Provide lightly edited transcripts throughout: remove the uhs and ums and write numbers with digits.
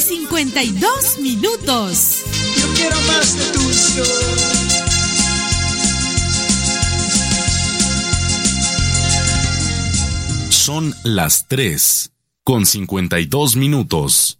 9:52. Yo quiero más de tu visión. Son las 3:52.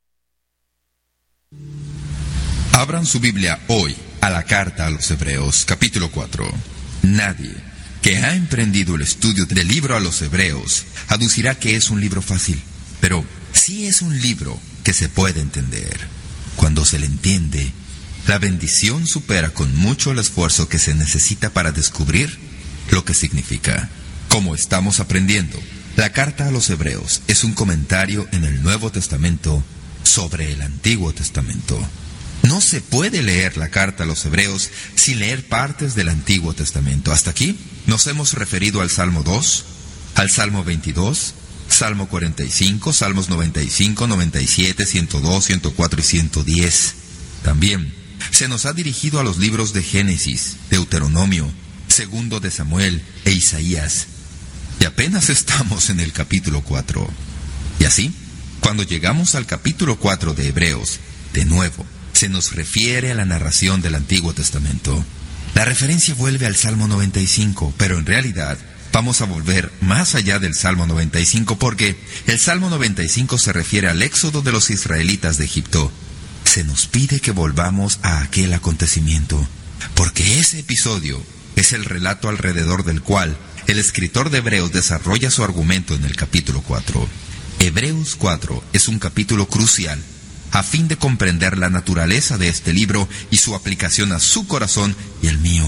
Abran su Biblia hoy a la carta a los Hebreos, capítulo 4. Nadie que ha emprendido el estudio del libro a los Hebreos aducirá que es un libro fácil, pero sí es un libro que se puede entender. Cuando se le entiende, la bendición supera con mucho el esfuerzo que se necesita para descubrir lo que significa. Como estamos aprendiendo, la carta a los Hebreos es un comentario en el Nuevo Testamento sobre el Antiguo Testamento. No se puede leer la carta a los Hebreos sin leer partes del Antiguo Testamento. Hasta aquí nos hemos referido al Salmo 2, al Salmo 22, Salmo 45, Salmos 95, 97, 102, 104 y 110. También se nos ha dirigido a los libros de Génesis, Deuteronomio, Segundo de Samuel e Isaías. Y apenas estamos en el capítulo 4. Y así, cuando llegamos al capítulo 4 de Hebreos, de nuevo, se nos refiere a la narración del Antiguo Testamento. La referencia vuelve al Salmo 95, pero en realidad vamos a volver más allá del Salmo 95 porque el Salmo 95 se refiere al éxodo de los israelitas de Egipto. Se nos pide que volvamos a aquel acontecimiento, porque ese episodio es el relato alrededor del cual el escritor de Hebreos desarrolla su argumento en el capítulo 4. Hebreos 4 es un capítulo crucial a fin de comprender la naturaleza de este libro y su aplicación a su corazón y el mío.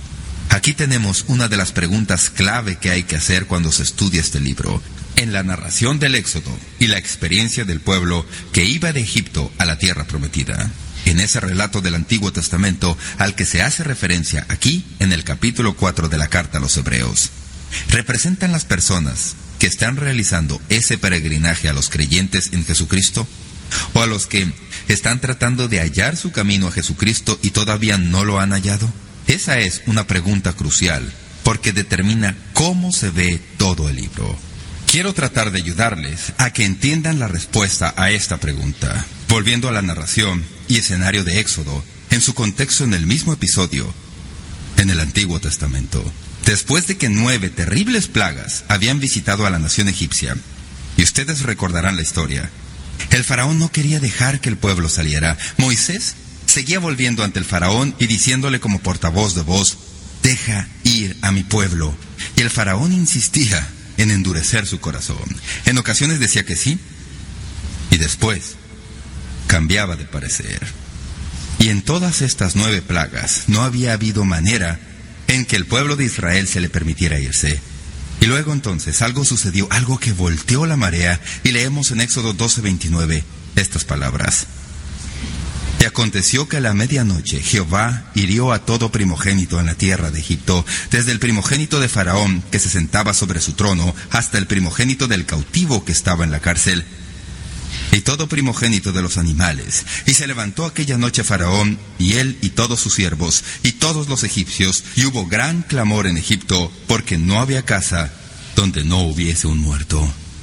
Aquí tenemos una de las preguntas clave que hay que hacer cuando se estudia este libro. En la narración del Éxodo y la experiencia del pueblo que iba de Egipto a la tierra prometida. En ese relato del Antiguo Testamento al que se hace referencia aquí en el capítulo 4 de la carta a los Hebreos, ¿representan las personas que están realizando ese peregrinaje a los creyentes en Jesucristo? ¿O a los que están tratando de hallar su camino a Jesucristo y todavía no lo han hallado? Esa es una pregunta crucial, porque determina cómo se ve todo el libro. Quiero tratar de ayudarles a que entiendan la respuesta a esta pregunta, volviendo a la narración y escenario de Éxodo, en su contexto en el mismo episodio, en el Antiguo Testamento. Después de que 9 terribles plagas habían visitado a la nación egipcia, y ustedes recordarán la historia, el faraón no quería dejar que el pueblo saliera. Moisés seguía volviendo ante el faraón y diciéndole como portavoz de voz, «Deja ir a mi pueblo». Y el faraón insistía en endurecer su corazón. En ocasiones decía que sí, y después cambiaba de parecer. Y en todas estas 9 plagas no había habido manera en que el pueblo de Israel se le permitiera irse. Y luego entonces algo sucedió, algo que volteó la marea, y leemos en Éxodo 12:29 estas palabras. Y aconteció que a la medianoche Jehová hirió a todo primogénito en la tierra de Egipto, desde el primogénito de Faraón que se sentaba sobre su trono, hasta el primogénito del cautivo que estaba en la cárcel, y todo primogénito de los animales. Y se levantó aquella noche Faraón, y él y todos sus siervos, y todos los egipcios, y hubo gran clamor en Egipto, porque no había casa donde no hubiese un muerto.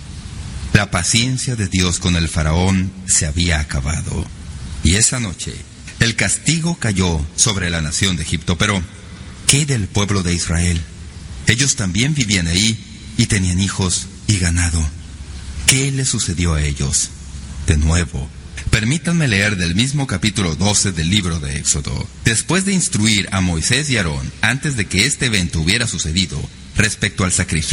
La paciencia de Dios con el Faraón se había acabado. Y esa noche, el castigo cayó sobre la nación de Egipto. Pero, ¿qué del pueblo de Israel? Ellos también vivían ahí, y tenían hijos y ganado. ¿Qué les sucedió a ellos? De nuevo, permítanme leer del mismo capítulo 12 del libro de Éxodo. Después de instruir a Moisés y Aarón, antes de que este evento hubiera sucedido, respecto al sacrificio